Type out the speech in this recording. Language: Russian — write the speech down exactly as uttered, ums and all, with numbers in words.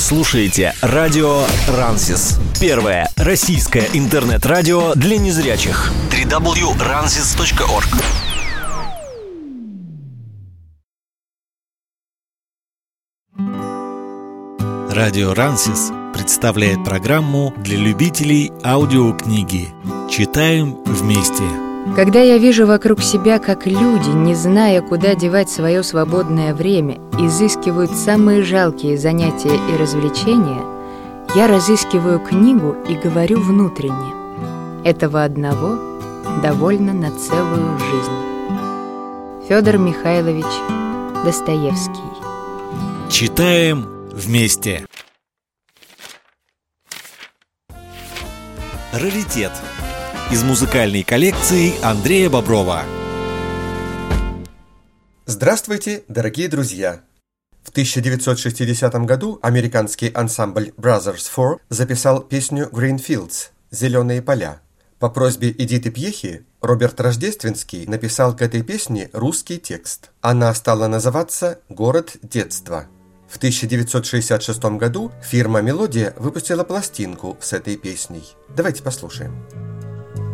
слушаете радио Рансис. Первое российское интернет-радио для незрячих. дабл ю дабл ю дабл ю точка рансис точка орг. Радио Рансис представляет программу для любителей аудиокниги «Читаем вместе». Когда я вижу вокруг себя, как люди, не зная, куда девать свое свободное время, изыскивают самые жалкие занятия и развлечения, я разыскиваю книгу и говорю внутренне: этого одного довольно на целую жизнь. Федор Михайлович Достоевский. Читаем вместе. Раритет из музыкальной коллекции Андрея Боброва. Здравствуйте, дорогие друзья! В тысяча девятьсот шестидесятом году американский ансамбль Brothers Four записал песню «Green Fields» «Зеленые поля». По просьбе Эдиты Пьехи Роберт Рождественский написал к этой песне русский текст. Она стала называться «Город детства». В тысяча девятьсот шестьдесят шестом году фирма «Мелодия» выпустила пластинку с этой песней. Давайте послушаем.